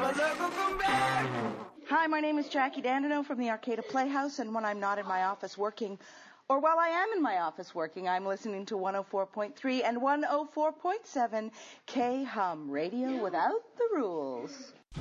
Hi, my name is Jackie Dandino from the Arcata Playhouse, and when I'm not in my office working, or while I am in my office working, I'm listening to 104.3 and 104.7 K-Hum, radio without the rules.